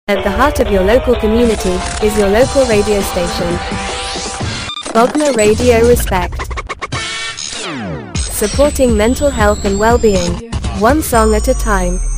At the heart of your local community is your local radio station. Bogna Radio Respect. Supporting mental health and well-being, one song at a time.